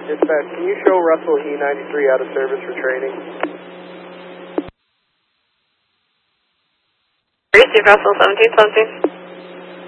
Dispatch, can you show Russell E93 out of service for training? Receive Russell 17 something.